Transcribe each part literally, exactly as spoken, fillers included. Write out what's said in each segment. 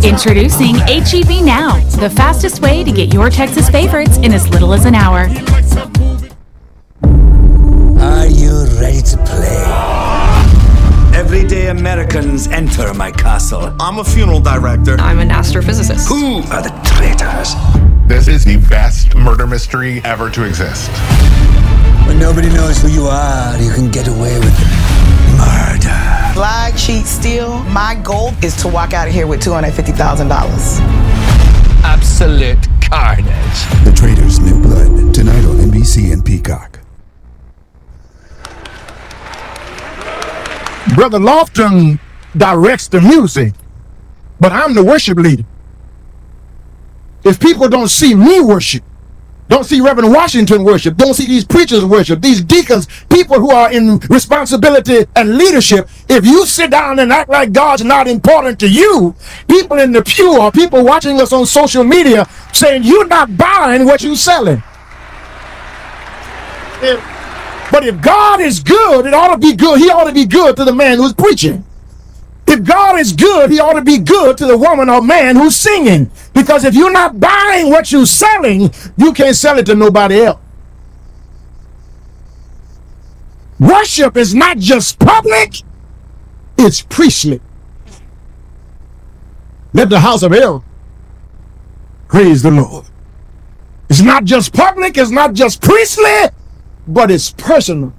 Introducing H E B Now, the fastest way to get your Texas favorites in as little as an hour. Are you ready to play? Everyday Americans enter my castle. I'm a funeral director. I'm an astrophysicist. Who are the traitors? This is the best murder mystery ever to exist. When nobody knows who you are, you can get away with murder. Flag, cheat, steal. My goal is to walk out of here with two hundred fifty thousand dollars. Absolute carnage. The Traitors in Blood, tonight on N B C and Peacock. Brother Lofton directs the music, but I'm the worship leader. If people don't see me worship, don't see Reverend Washington worship, don't see these preachers worship, these deacons, people who are in responsibility and leadership, if you sit down and act like God's not important to you, people in the pew or people watching us on social media saying you're not buying what you're selling. If, but if God is good, it ought to be good. He ought to be good to the man who's preaching. If God is good, he ought to be good to the woman or man who's singing. Because if you're not buying what you're selling, you can't sell it to nobody else. Worship is not just public, it's priestly. Let the house of Aaron praise the Lord. It's not just public, it's not just priestly, but it's personal.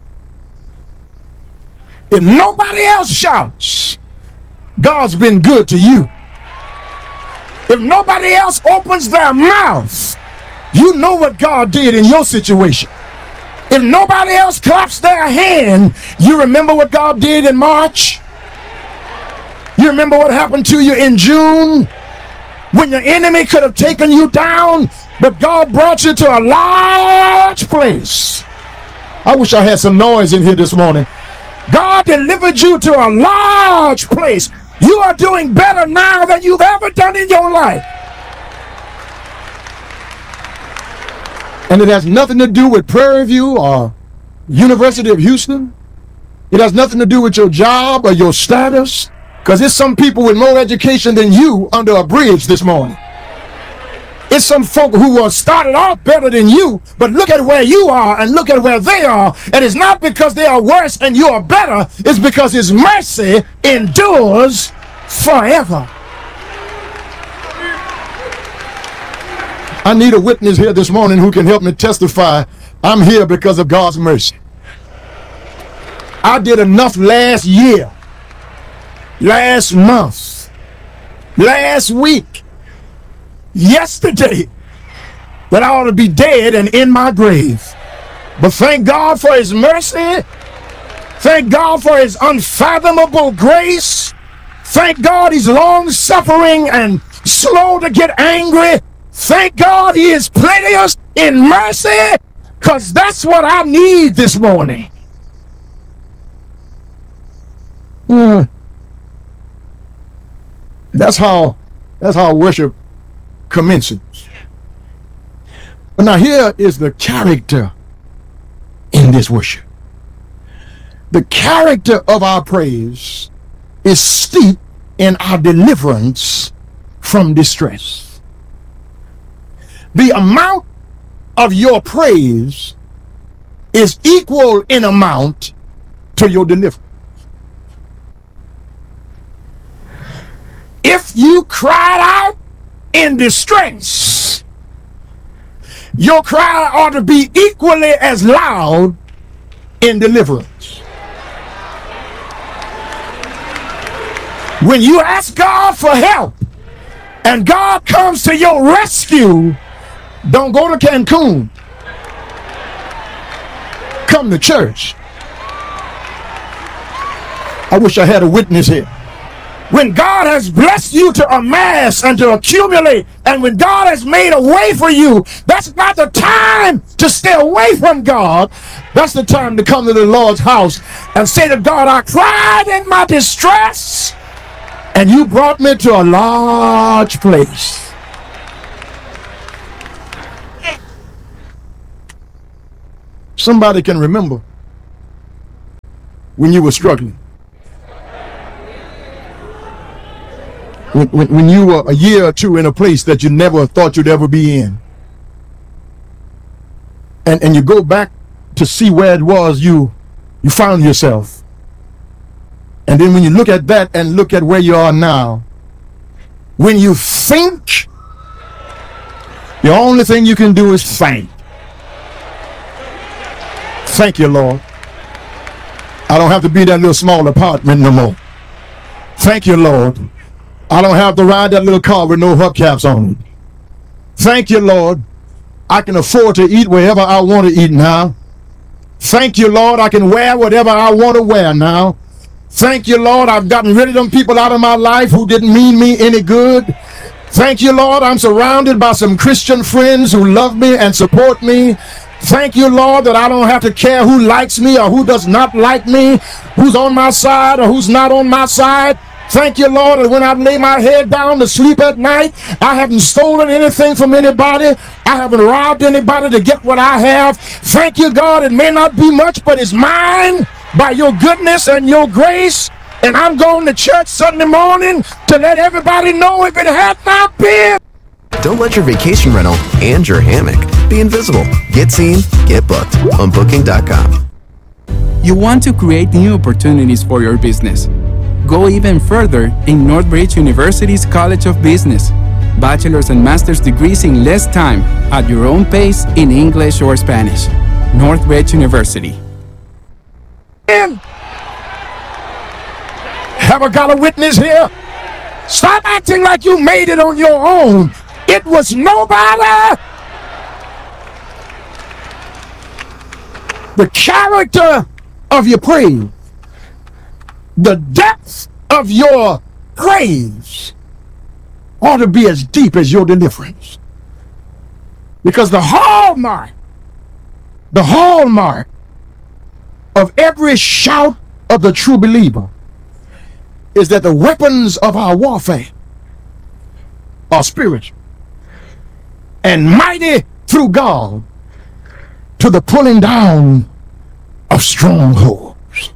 If nobody else shouts, God's been good to you. If nobody else opens their mouth, you know what God did in your situation. If nobody else claps their hand, you remember what God did in March? You remember what happened to you in June? When your enemy could have taken you down, but God brought you to a large place. I wish I had some noise in here this morning. God delivered you to a large place. You are doing better now than you've ever done in your life. And it has nothing to do with Prairie View or University of Houston. It has nothing to do with your job or your status, because there's some people with more education than you under a bridge this morning. It's some folk who were started off better than you, but look at where you are and look at where they are. And it's not because they are worse and you are better. It's because his mercy endures forever. I need a witness here this morning who can help me testify I'm here because of God's mercy. I did enough last year, last month, last week, yesterday, that I ought to be dead and in my grave. But thank God for his mercy. Thank God for his unfathomable grace. Thank God he's long suffering and slow to get angry. Thank God he is plenteous in mercy, because that's what I need this morning. Mm. That's how that's how worship commences. But now here is the character in this worship. The character of our praise is steeped in our deliverance from distress. The amount of your praise is equal in amount to your deliverance. If you cried out in distress, your cry ought to be equally as loud in deliverance. When you ask God for help and God comes to your rescue, don't go to Cancun. Come to church. I wish I had a witness here. When God has blessed you to amass and to accumulate, and when God has made a way for you, that's not the time to stay away from God. That's the time to come to the Lord's house and say to God, I cried in my distress, and you brought me to a large place. Somebody can remember when you were struggling. When, when, when you were a year or two in a place that you never thought you'd ever be in. And, and you go back to see where it was you, you found yourself. And then when you look at that and look at where you are now, when you think, the only thing you can do is thank. Thank you, Lord. I don't have to be that little small apartment no more. Thank you, Lord. I don't have to ride that little car with no hubcaps on it. Thank you, Lord. I can afford to eat wherever I want to eat now. Thank you, Lord. I can wear whatever I want to wear now. Thank you, Lord. I've gotten rid of them people out of my life who didn't mean me any good. Thank you, Lord. I'm surrounded by some Christian friends who love me and support me. Thank you, Lord, that I don't have to care who likes me or who does not like me, who's on my side or who's not on my side. Thank you, Lord, that when I lay my head down to sleep at night, I haven't stolen anything from anybody. I haven't robbed anybody to get what I have. Thank you, God. It may not be much, but it's mine by your goodness and your grace. And I'm going to church Sunday morning to let everybody know if it had not been. Don't let your vacation rental and your hammock be invisible. Get seen, get booked on booking dot com. You want to create new opportunities for your business. Go even further in Northbridge University's College of Business. Bachelor's and master's degrees in less time at your own pace in English or Spanish. Northbridge University. Have I got a witness here? Stop acting like you made it on your own. It was nobody. The character of your praise, the depth of your praise ought to be as deep as your deliverance. Because the hallmark, the hallmark of every shout of the true believer is that the weapons of our warfare are spiritual and mighty through God to the pulling down of strongholds.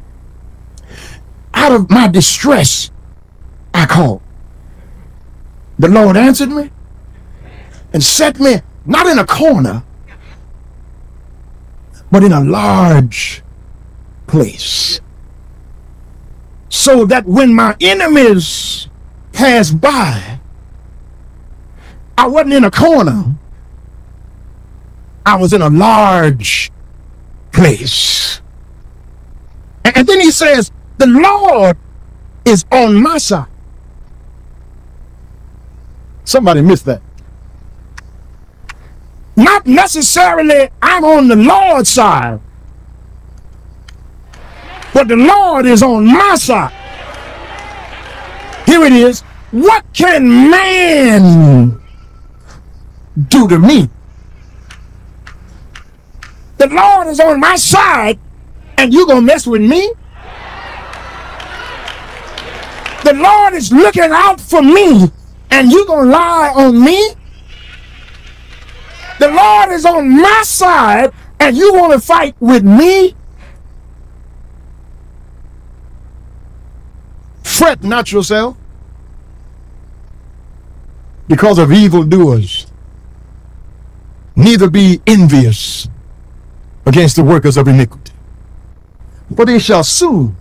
Out of my distress, I called. The Lord answered me and set me not in a corner, but in a large place. So that when my enemies passed by, I wasn't in a corner. I was in a large place. And then he says, the Lord is on my side. Somebody missed that. Not necessarily I'm on the Lord's side, but the Lord is on my side. Here it is. What can man do to me? The Lord is on my side, and you gonna mess with me? The Lord is looking out for me, and you gonna lie on me? The Lord is on my side, and you want to fight with me? Fret not yourself because of evildoers, neither be envious against the workers of iniquity, for they shall soon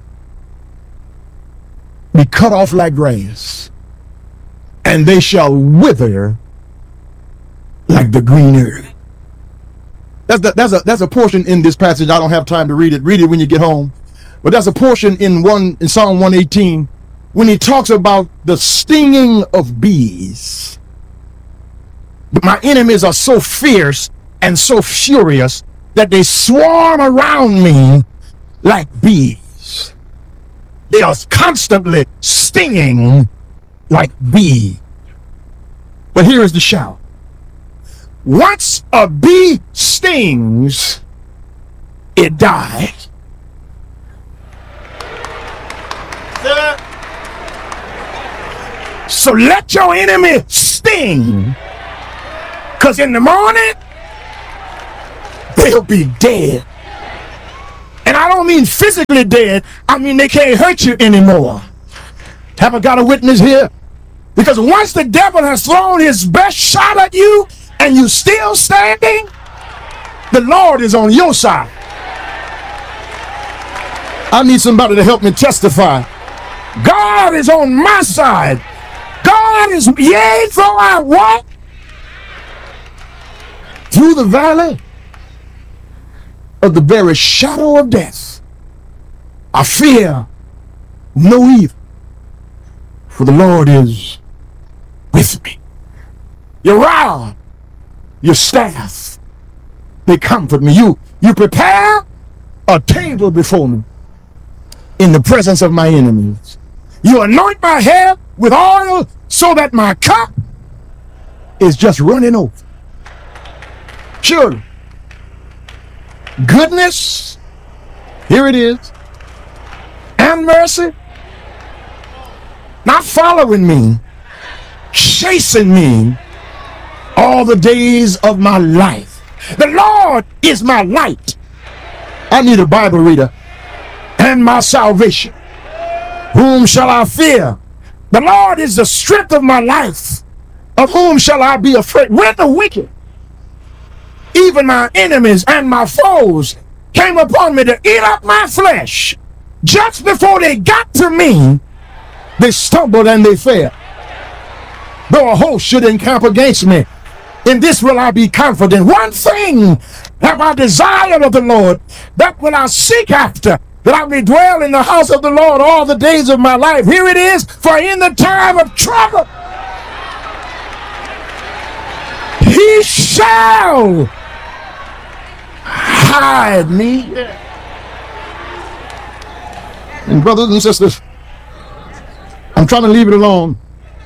be cut off like grass, and they shall wither like the green herb. That's the, that's a that's a portion in this passage. I don't have time to read it. Read it when you get home. But that's a portion in one in Psalm one eighteen when he talks about the stinging of bees. My enemies are so fierce and so furious that they swarm around me like bees. They are constantly stinging like bees. But here is the shout. Once a bee stings, it dies. So let your enemy sting, because in the morning, they'll be dead. And I don't mean physically dead. I mean they can't hurt you anymore. Have I got a witness here? Because once the devil has thrown his best shot at you and you still standing, the Lord is on your side. I need somebody to help me testify. God is on my side. God is, yea, though I walk through the valley of the very shadow of death, I fear no evil, for the Lord is with me. Your rod, your staff, they comfort me. You, you prepare a table before me in the presence of my enemies. You anoint my head with oil so that my cup is just running over. Surely, goodness, here it is, and mercy, not following me, chasing me all the days of my life. The Lord is my light. I need a Bible reader. And my salvation. Whom shall I fear? The Lord is the strength of my life. Of whom shall I be afraid? When the wicked, even my enemies and my foes, came upon me to eat up my flesh, just before they got to me, they stumbled and they fell. Though a host should encamp against me, in this will I be confident. One thing have I desired of the Lord, that will I seek after, that I may dwell in the house of the Lord all the days of my life. Here it is, for in the time of trouble, he shall hide me. And brothers and sisters, I'm trying to leave it alone.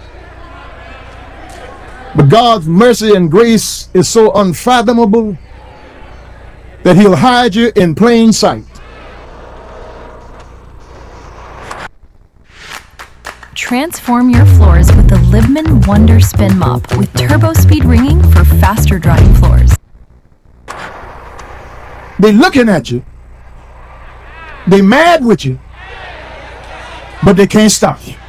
But God's mercy and grace is so unfathomable that he'll hide you in plain sight. Transform your floors with the Libman Wonder Spin Mop with turbo speed ringing for faster drying floors. They're looking at you. They mad with you. But they can't stop you.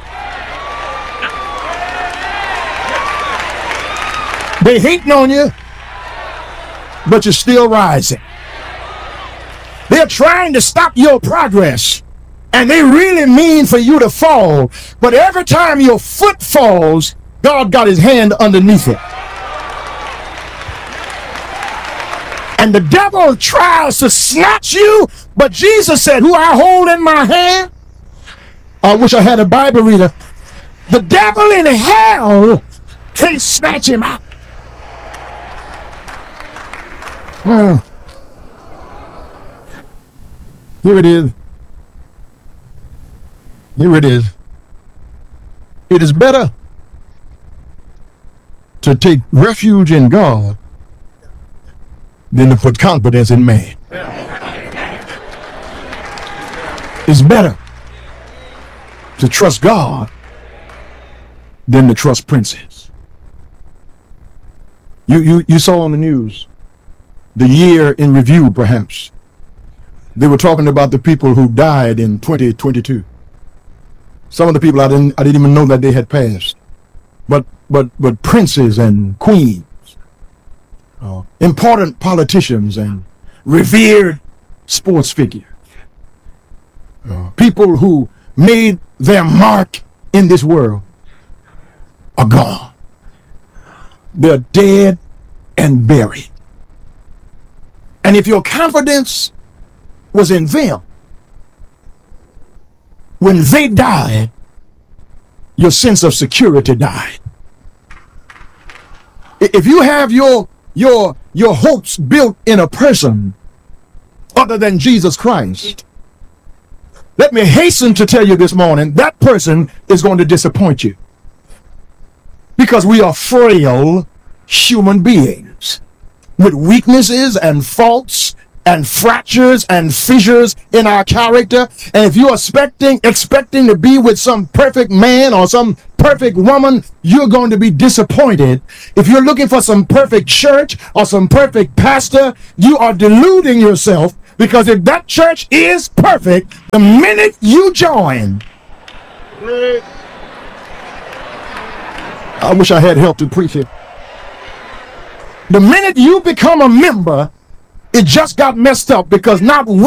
They hating on you, but you're still rising. They're trying to stop your progress, and they really mean for you to fall. But every time your foot falls, God got his hand underneath it. And the devil tries to snatch you, but Jesus said, who I hold in my hand, I wish I had a Bible reader, the devil in hell can't snatch him out. Hmm. Here it is. Here it is. It is better to take refuge in God than to put confidence in man. It's better to trust God than to trust princes. You, you, you saw on the news the year in review, perhaps. They were talking about the people who died in twenty twenty-two. Some of the people I didn't I didn't even know that they had passed. But but but princes and queens, uh, important politicians and revered sports figures, uh, people who made their mark in this world are gone. They're dead and buried. And if your confidence was in them, when they died, your sense of security died. If you have your your your hopes built in a person other than Jesus Christ, let me hasten to tell you this morning, that person is going to disappoint you. Because we are frail human beings with weaknesses and faults and fractures and fissures in our character. And if you're expecting expecting to be with some perfect man or some perfect woman, you're going to be disappointed. If you're looking for some perfect church or some perfect pastor, you are deluding yourself, because if that church is perfect, the minute you join, I wish I had help to preach it. The minute you become a member, it just got messed up because not